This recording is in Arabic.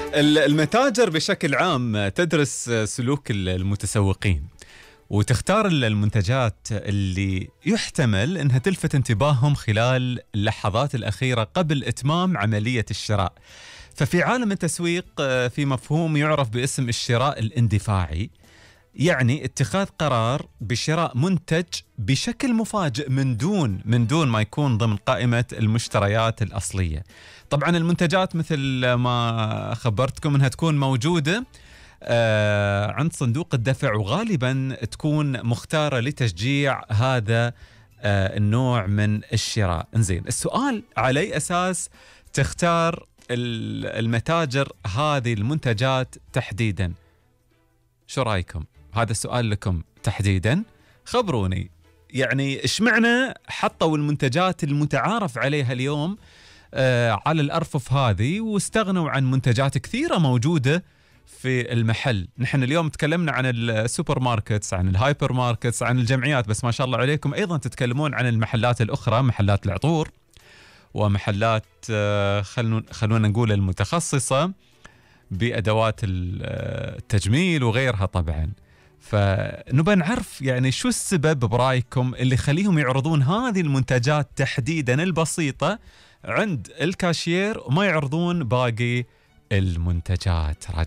المتاجر بشكل عام تدرس سلوك المتسوقين وتختار المنتجات اللي يحتمل أنها تلفت انتباههم خلال اللحظات الأخيرة قبل إتمام عملية الشراء. ففي عالم التسويق في مفهوم يعرف باسم الشراء الاندفاعي، يعني اتخاذ قرار بشراء منتج بشكل مفاجئ من دون ما يكون ضمن قائمة المشتريات الأصلية. طبعا المنتجات مثل ما خبرتكم أنها تكون موجودة عند صندوق الدفع، وغالبا تكون مختارة لتشجيع هذا النوع من الشراء. انزين، السؤال على أي أساس تختار المتاجر هذه المنتجات تحديدا؟ شو رأيكم؟ هذا السؤال لكم تحديدا، خبروني. يعني إيش معنى حطوا المنتجات المتعارف عليها اليوم على الأرفف هذه واستغنوا عن منتجات كثيرة موجودة في المحل؟ نحن اليوم تكلمنا عن السوبر ماركتس، عن الهايبر ماركتس، عن الجمعيات، بس ما شاء الله عليكم أيضا تتكلمون عن المحلات الأخرى، محلات العطور ومحلات خلونا نقول المتخصصة بأدوات التجميل وغيرها طبعا. فنبى نعرف يعني شو السبب برأيكم اللي يخليهم يعرضون هذه المنتجات تحديدا البسيطة عند الكاشير وما يعرضون باقي المنتجات.